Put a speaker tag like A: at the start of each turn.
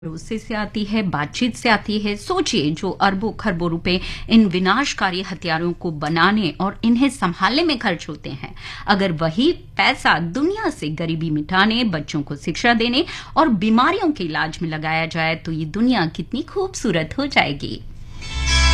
A: भरोसे से आती है, बातचीत से आती है। सोचिए जो अरबों खरबों रुपए इन विनाशकारी हथियारों को बनाने और इन्हें संभालने में खर्च होते हैं, अगर वही पैसा दुनिया से गरीबी मिटाने, बच्चों को शिक्षा देने और बीमारियों के इलाज में लगाया जाए तो ये दुनिया कितनी खूबसूरत हो जाएगी।